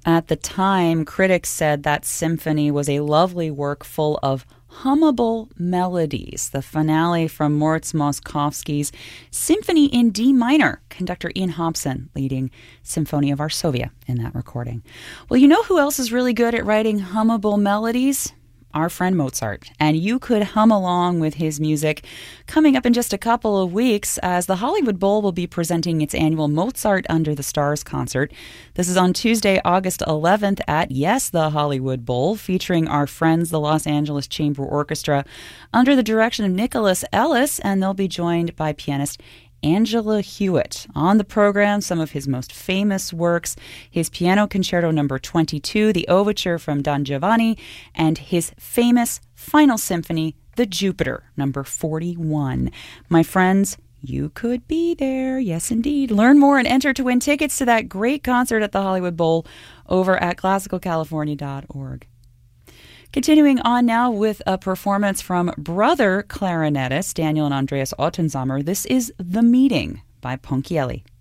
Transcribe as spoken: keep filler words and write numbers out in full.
At the time, critics said that symphony was a lovely work full of hummable melodies. The finale from Moritz Moszkowski's Symphony in D minor, conductor Ian Hobson leading Symphony of Varsovia in that recording. Well, you know who else is really good at writing hummable melodies? Our friend Mozart. And you could hum along with his music coming up in just a couple of weeks as the Hollywood Bowl will be presenting its annual Mozart Under the Stars concert. This is on Tuesday, August eleventh at, yes, the Hollywood Bowl, featuring our friends, the Los Angeles Chamber Orchestra, under the direction of Nicholas Ellis, and they'll be joined by pianist Angela Hewitt. On the program, some of his most famous works, his Piano Concerto number twenty-two, the Overture from Don Giovanni, and his famous Final Symphony, the Jupiter, number forty-one. My friends, you could be there. Yes, indeed. Learn more and enter to win tickets to that great concert at the Hollywood Bowl over at classical california dot org. Continuing on now with a performance from brother clarinetists Daniel and Andreas Ottensamer. This is The Meeting by Ponchielli.